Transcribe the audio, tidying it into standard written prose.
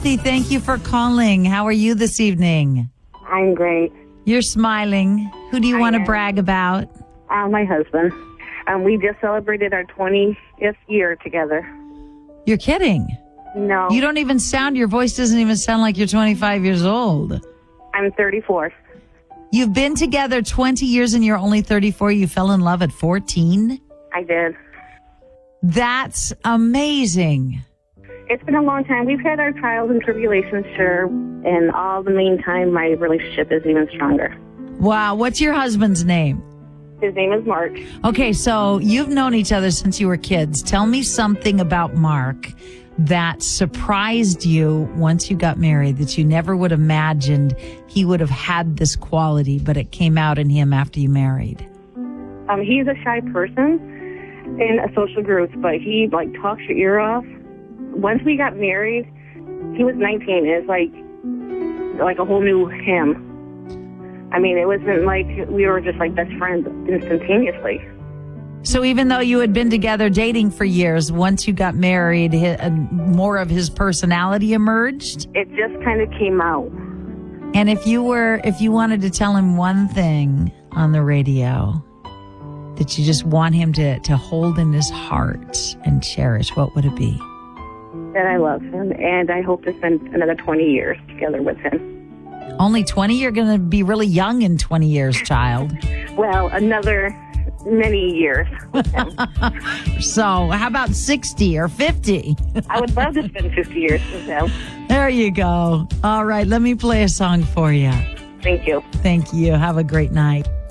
Kathy, thank you for calling. How are you this evening? I'm great. You're smiling. Who do you want to brag about? My husband. We just celebrated our 20th year together. You're kidding. No. You don't even sound, your voice doesn't even sound like you're 25 years old. I'm 34. You've been together 20 years and you're only 34. You fell in love at 14? I did. That's amazing. It's been a long time. We've had our trials and tribulations, sure. And all the meantime, my relationship is even stronger. Wow. What's your husband's name? His name is Mark. Okay, so you've known each other since you were kids. Tell me something about Mark that surprised you once you got married, that you never would have imagined he would have had this quality, but it came out in him after you married. He's a shy person in a social groups, but he talks your ear off. Once we got married, he was 19. It's like a whole new him. I mean, it wasn't like we were just like best friends instantaneously. So even though you had been together dating for years, once you got married, more of his personality emerged? It just kind of came out. And if you wanted to tell him one thing on the radio that you just want him to hold in his heart and cherish, what would it be? That I love him, and I hope to spend another 20 years together with him. Only 20? You're going to be really young in 20 years, child. Well, another many years with him. So how about 60 or 50? I would love to spend 50 years with him. There you go. All right, let me play a song for you. Thank you. Thank you. Have a great night.